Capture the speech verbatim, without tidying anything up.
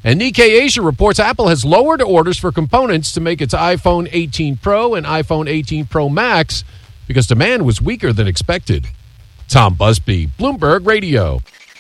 And Nikkei Asia reports Apple has lowered orders for components to make its iPhone eighteen Pro and iPhone eighteen Pro Max because demand was weaker than expected. Tom Busby, Bloomberg Radio.